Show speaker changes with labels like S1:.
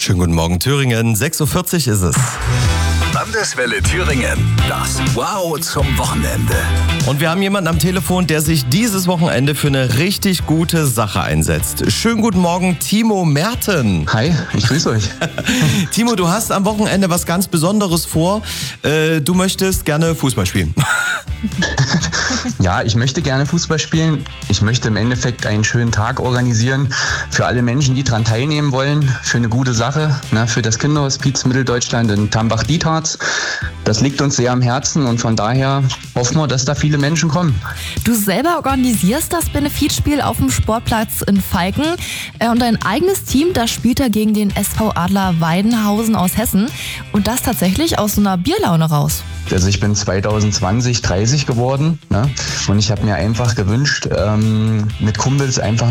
S1: Schönen guten Morgen, Thüringen. 6.40 Uhr ist es.
S2: Landeswelle Thüringen. Das Wow zum Wochenende.
S1: Und wir haben jemanden am Telefon, der sich dieses Wochenende für eine richtig gute Sache einsetzt. Schönen guten Morgen, Timo Merten.
S3: Hi, ich grüße euch.
S1: Timo, du hast am Wochenende was ganz Besonderes vor. Du möchtest gerne Fußball spielen.
S3: Ja, ich möchte gerne Fußball spielen. Ich möchte im Endeffekt einen schönen Tag organisieren für alle Menschen, die daran teilnehmen wollen. Für eine gute Sache, für das Kinderhospiz Mitteldeutschland in Tambach-Dietharz. Das liegt uns sehr am Herzen und von daher hoffen wir, dass da viele Menschen kommen.
S4: Du selber organisierst das Benefizspiel auf dem Sportplatz in Falken und dein eigenes Team, das spielt da gegen den SV Adler Weidenhausen aus Hessen und das tatsächlich aus so einer Bierlaune raus.
S3: Also ich bin 2020 30 geworden und ich habe mir einfach gewünscht, mit Kumpels einfach